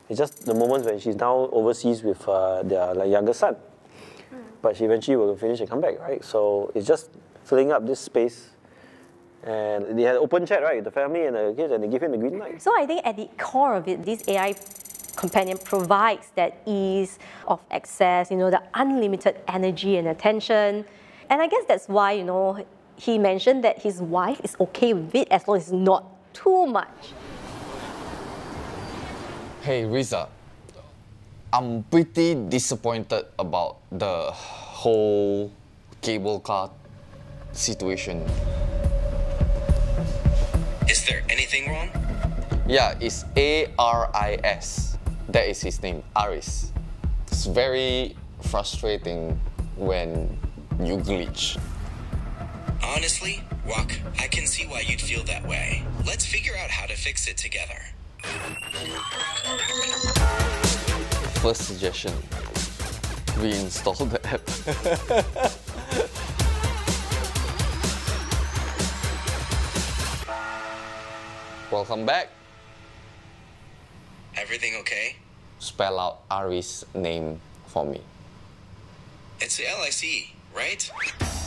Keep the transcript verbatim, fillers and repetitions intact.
It's just the moments when she's now overseas with uh, their like, younger son. Mm. But she eventually will finish and come back, right? So it's just filling up this space. And they had open chat, right, with the family and the kids, and they give him the green light. So I think at the core of it, this A I companion provides that ease of access, you know, the unlimited energy and attention. And I guess that's why, you know, he mentioned that his wife is okay with it as long as it's not too much. Hey, Riza. I'm pretty disappointed about the whole cable car situation. Is there anything wrong? Yeah, it's A R I S. That is his name, Aris. It's very frustrating when you glitch. Honestly, Wak, I can see why you'd feel that way. Let's figure out how to fix it together. First suggestion, reinstall the app. Welcome back. Everything okay? Spell out Aris' name for me. It's L I C, right?